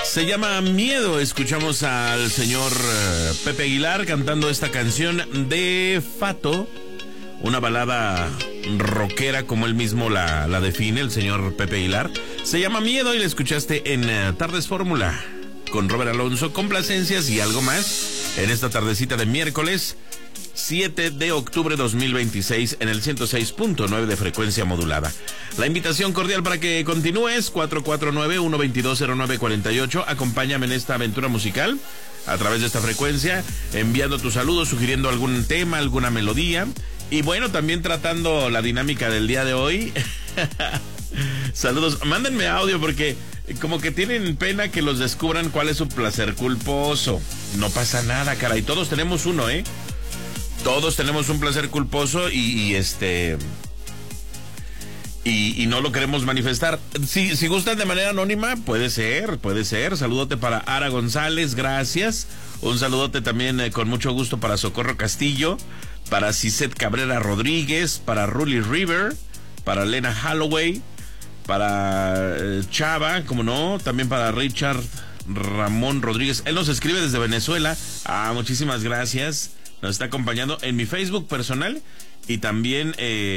Se llama Miedo. Escuchamos al señor Pepe Aguilar cantando esta canción de Fato, una balada rockera como él mismo la define, el señor Pepe Aguilar. Se llama Miedo y la escuchaste en Tardes Fórmula con Robert Alonso, complacencias y algo más en esta tardecita de miércoles 7 de octubre 2026 en el 106.9 de frecuencia modulada. La invitación cordial para que continúes, 449-122-0948. Acompáñame en esta aventura musical a través de esta frecuencia, enviando tus saludos, sugiriendo algún tema, alguna melodía. Y bueno, también tratando la dinámica del día de hoy. Saludos, mándenme audio porque como que tienen pena que los descubran cuál es su placer culposo. No pasa nada, caray, todos tenemos uno, Todos tenemos un placer culposo y no lo queremos manifestar. Si gustan de manera anónima, puede ser. Saludote para Ara González, gracias. Un saludote también con mucho gusto para Socorro Castillo, para Ciset Cabrera Rodríguez, para Ruli River, para Lena Holloway, para Chava, como no, también para Richard Ramón Rodríguez. Él nos escribe desde Venezuela. Muchísimas gracias. Nos está acompañando en mi Facebook personal y también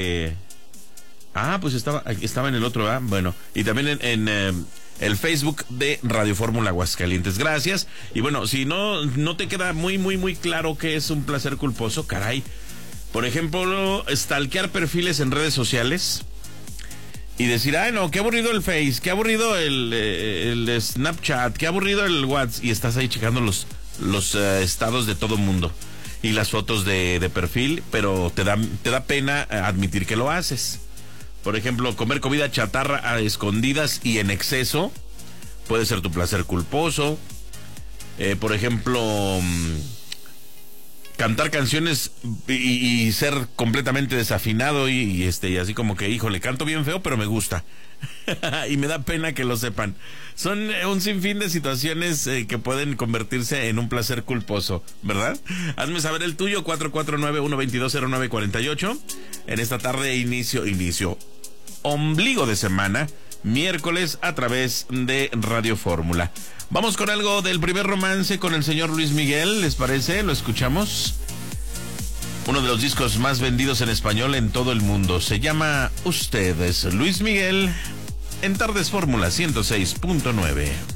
pues estaba en el otro, bueno, y también en el Facebook de Radio Fórmula Aguascalientes. Gracias. Y bueno, si no te queda muy claro qué es un placer culposo, caray. Por ejemplo, stalkear perfiles en redes sociales y decir, no, qué aburrido el Face, qué aburrido el Snapchat, qué aburrido el WhatsApp, y estás ahí checando los estados de todo mundo y las fotos de perfil, pero te da pena admitir que lo haces. Por ejemplo, comer comida chatarra a escondidas y en exceso puede ser tu placer culposo. Por ejemplo, cantar canciones y ser completamente desafinado y así como que, híjole, canto bien feo, pero me gusta. Y me da pena que lo sepan. Son un sinfín de situaciones que pueden convertirse en un placer culposo, ¿verdad? Hazme saber el tuyo, 449-122-0948. En esta tarde inicio ombligo de semana, miércoles, a través de Radio Fórmula. Vamos con algo del primer romance con el señor Luis Miguel, ¿les parece? ¿Lo escuchamos? Uno de los discos más vendidos en español en todo el mundo. Se llama Ustedes. Luis Miguel en Tardes Fórmula 106.9.